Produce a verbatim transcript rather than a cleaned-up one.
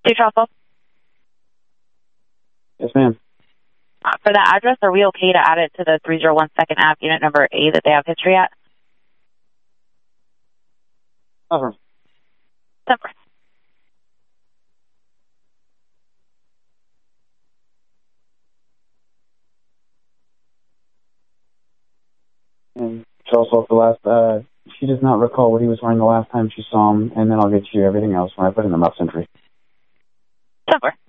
Hey, Charles. Yes, ma'am. Uh, for the address, are we okay to add it to the three oh one Second Ave unit number A that they have history at? Over. Super. And Charles off the last, uh, she does not recall what he was wearing the last time she saw him, and then I'll get you everything else when I put in the mouse entry. Super.